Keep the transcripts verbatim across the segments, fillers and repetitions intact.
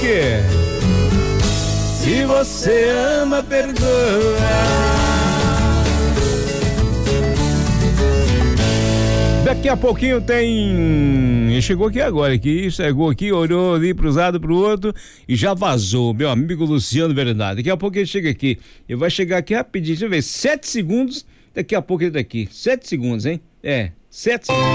quê? Se você ama, perdoa. Daqui a pouquinho tem... Chegou aqui agora, aqui, chegou aqui, olhou ali pro lado, pro outro e já vazou, meu amigo Luciano Bernardo. Daqui a pouco ele chega aqui. Ele vai chegar aqui rapidinho, deixa eu ver, sete segundos, daqui a pouco ele tá aqui. Sete segundos, hein? É, sete segundos.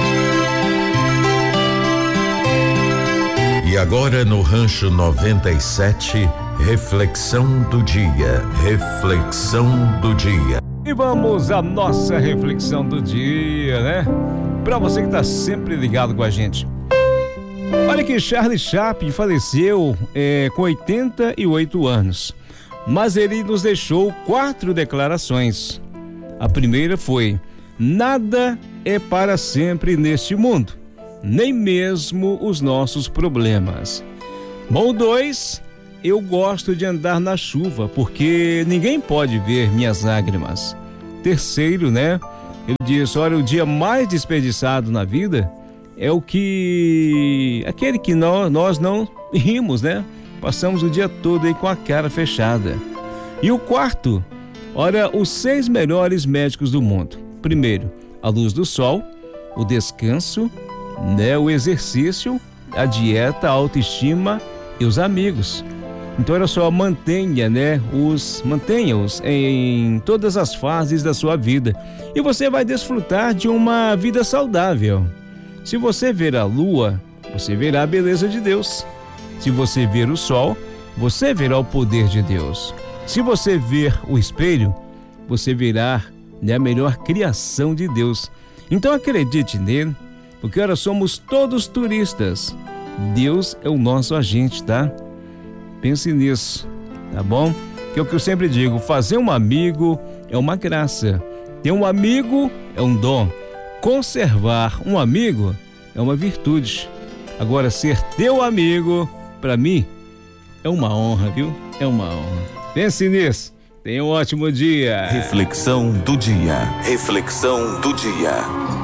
E agora no Rancho noventa e sete, reflexão do dia, reflexão do dia. E vamos à nossa reflexão do dia, né? Pra você que tá sempre ligado com a gente. Olha que Charlie Chaplin faleceu é, com oitenta e oito anos, mas ele nos deixou quatro declarações. A primeira foi: nada é para sempre neste mundo, nem mesmo os nossos problemas. Bom, dois, eu gosto de andar na chuva, porque ninguém pode ver minhas lágrimas. Terceiro, né? Ele disse: olha, o dia mais desperdiçado na vida é o que... aquele que nós, nós não rimos, né? Passamos o dia todo aí com a cara fechada. E o quarto, olha, os seis melhores médicos do mundo. Primeiro, a luz do sol, o descanso, né? O exercício, a dieta, a autoestima e os amigos. Então, olha só, mantenha, né, os, mantenha-os em todas as fases da sua vida e você vai desfrutar de uma vida saudável. Se você ver a lua, você verá a beleza de Deus. Se você ver o sol, você verá o poder de Deus. Se você ver o espelho, você verá, né, a melhor criação de Deus. Então acredite nele, porque olha, somos todos turistas. Deus é o nosso agente, tá? Pense nisso, tá bom? Que é o que eu sempre digo, fazer um amigo é uma graça, ter um amigo é um dom, conservar um amigo é uma virtude. Agora, ser teu amigo, pra mim, é uma honra, viu? É uma honra. Pense nisso, tenha um ótimo dia. Reflexão do dia, reflexão do dia.